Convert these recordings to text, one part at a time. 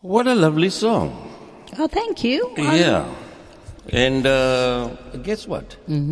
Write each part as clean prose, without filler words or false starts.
What a lovely song. Oh, thank you. Yeah. And guess what?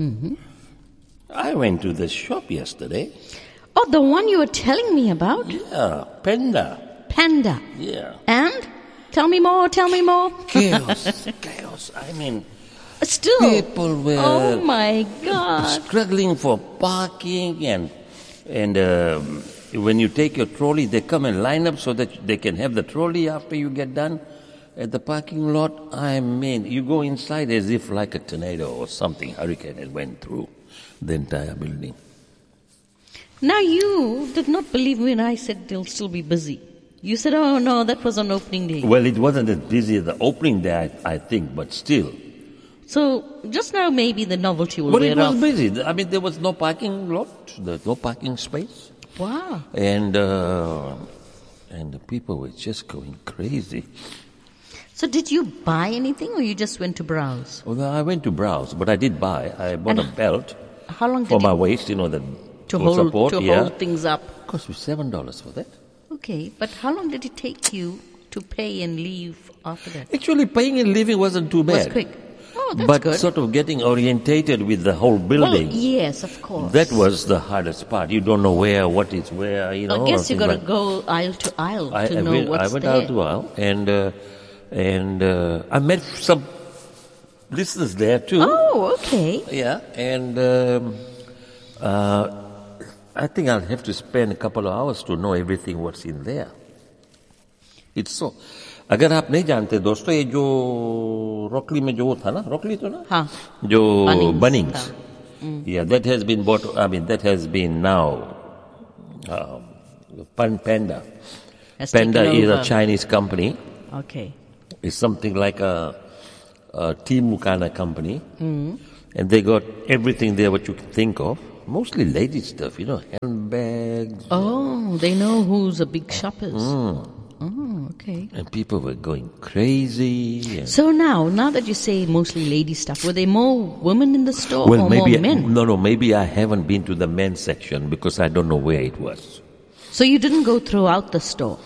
I went to the shop yesterday. Oh, the one you were telling me about? Yeah, Panda. Panda. Yeah. And? Tell me more. Chaos. I mean, Still. people were Oh my God. struggling for parking and when you take your trolley, they come and line up so that they can have the trolley after you get done at the parking lot. I mean, you go inside as if like a tornado or something, hurricane, and went through the entire building. Now you did not believe me when I said they'll still be busy. You said, oh no, that was on opening day. Well, it wasn't as busy as the opening day, I think, but still. So just now maybe the novelty will But wear it was off. busy. I mean, there was no parking lot, there's no parking space. Wow. And the people were just going crazy. So did you buy anything or you just went to browse? Well, I went to browse, but I did buy. I bought a belt How long for did my it waist, the to full hold support. hold things up? Cost me $7 for that. Okay, but how long did it take you to pay and leave after that? Actually, paying and leaving wasn't too It was bad. quick. Oh, that's But good. sort of getting orientated with the whole building. Well, yes, of course. That was the hardest part. You don't know what is where, I guess you got to go aisle to aisle to know what's I went there. out to aisle, and I met some listeners there too. Oh, okay. Yeah, and I think I'll have to spend a couple of hours to know everything what's in there. It's so. अगर आप नहीं जानते दोस्तों, ये जो रॉकली में जो था ना, रॉकली तो ना, हाँ. जो Bunnings Bunnings, yeah, that has been bought. I mean, that has been now Panda. Has Panda taken is over. a Chinese company. Okay. It's something like a Temu kind of company, and they got everything there what you can think of. Mostly lady stuff, handbags. Oh, they know who's a big shoppers. Oh, okay. And people were going crazy. And So now that you say mostly lady stuff, were there more women in the store or maybe more men? No, maybe I haven't been to the men's section because I don't know where it was. So you didn't go throughout the store?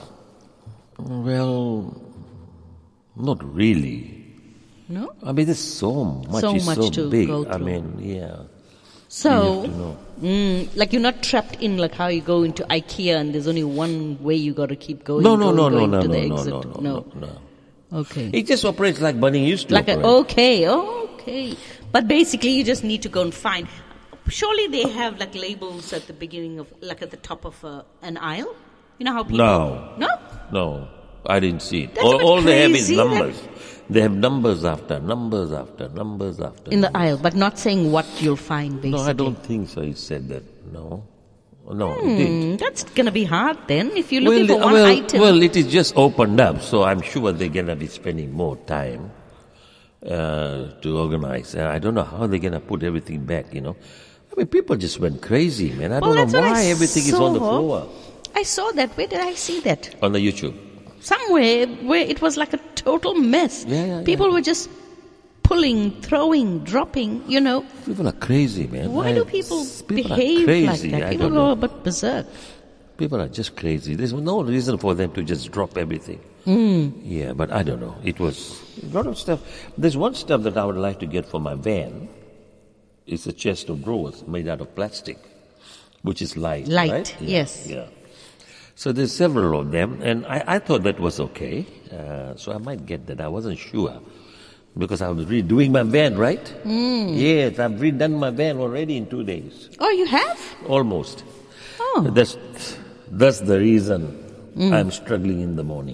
Well, not really. No? I mean, there's so much. So It's much so to big. go I through. mean, yeah. So, You have to know. like you're not trapped in like how you go into IKEA and there's only one way you got to keep going. No, going to the no, exit. no. Okay. It just operates like Bunny used to Like operate. okay. But basically you just need to go and find. Surely they have like labels at the beginning of, like at the top of an aisle? You know how people... No. No? I didn't see it. That's a bit All they have is crazy, numbers. They have numbers after numbers after numbers after. In the aisle, but not saying what you'll find basically. No, I don't think so. He said that. No, it didn't. That's going to be hard then if you're looking for one item. Well, it is just opened up, so I'm sure they're going to be spending more time to organize. I don't know how they're going to put everything back, I mean, people just went crazy, man. I Well, don't that's know what why I everything is on the saw. floor. I saw that. Where did I see that? On the YouTube. Somewhere where it was like a total mess. Yeah. People were just pulling, throwing, dropping, People are crazy, man. Why do people People are behave like crazy. that? I People don't go know. a bit berserk. People are just crazy. There's no reason for them to just drop everything. Yeah, but I don't know. It was a lot of stuff. There's one stuff that I would like to get for my van. It's a chest of drawers made out of plastic, which is light. Light, right? yes. Yeah. So there's several of them, and I thought that was okay. So I might get that. I wasn't sure. Because I was redoing my van, right? Yes, I've redone my van already in 2 days. Oh, you have? Almost. Oh. That's the reason I'm struggling in the morning.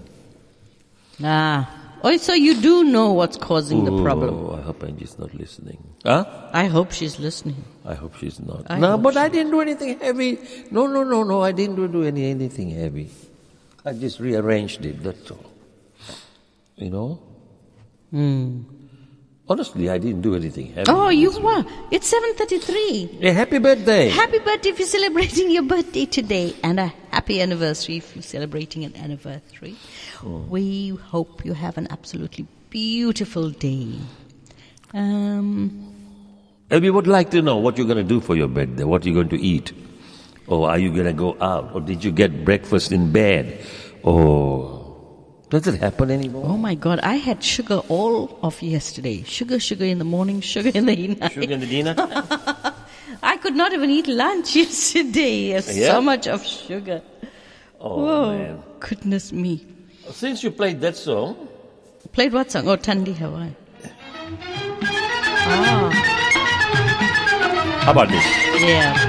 Oh, so you do know what's causing the problem. Oh, I hope Angie's not listening. Huh? I hope she's listening. I hope she's not. I No, hope but I didn't do anything heavy. No. I didn't do anything heavy. I just rearranged it, that's all. Honestly, I didn't do anything heavy. Oh, you were. It's 7:33. Hey, happy birthday. Happy birthday if you're celebrating your birthday today, and a happy anniversary if you're celebrating an anniversary. We hope you have an absolutely beautiful day. And we would like to know what you're going to do for your birthday, what you're going to eat. Or are you going to go out? Or did you get breakfast in bed? Or Does it happen anymore? Oh my God, I had sugar all of yesterday. Sugar in the morning, sugar in the night. Sugar in the dinner? I could not even eat lunch yesterday. There's Yeah? so much of sugar. Oh, Whoa, man. goodness me. Since you played that song, Played what song? Oh, Tandi Hawaii. Ah, how about this? yeah.